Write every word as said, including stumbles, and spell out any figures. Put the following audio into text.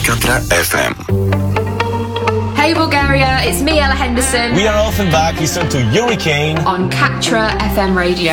Katra εφ εμ. Hey Bulgaria, it's me Ella Henderson. We are often back, listen to Hurricane on Katra εφ εμ Radio.